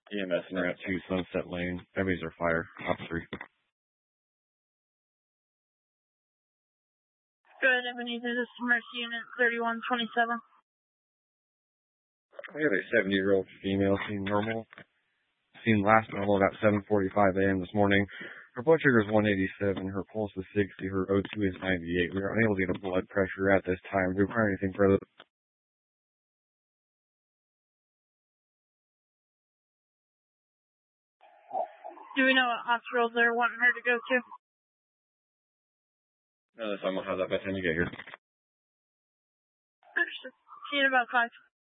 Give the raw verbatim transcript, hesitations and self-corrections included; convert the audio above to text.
E M S in Route two, Sunset Lane. Ebenezer Fire, top three. Good, Ebenezer. This is Mercy Unit thirty-one twenty-seven. I have a seventy-year-old female seen normal. Seen last normal about seven forty-five a m this morning. Her blood sugar is one eighty-seven. Her pulse is sixty. Her O two is ninety-eight. We are unable to get a blood pressure at this time. Do you require anything further? Do we know what hospitals they're wanting her to go to? No, that's fine. We'll have that by the time you get here. See you in about five.